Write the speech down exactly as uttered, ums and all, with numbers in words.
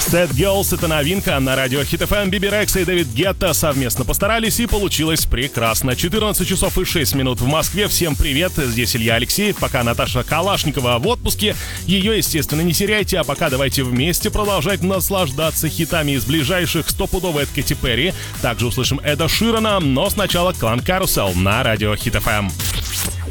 Sad Girls — это новинка на радио Hit эф эм. Биби Рекса и Дэвид Гетта совместно постарались, и получилось прекрасно. четырнадцать часов и шесть минут в Москве. Всем привет, здесь Илья Алексеев. Пока Наташа Калашникова в отпуске, ее, естественно, не теряйте, а пока давайте вместе продолжать наслаждаться хитами из ближайших. Стопудово это Кэти Перри. Также услышим Эда Ширана, но сначала Клан Карусел на радио Hit эф эм.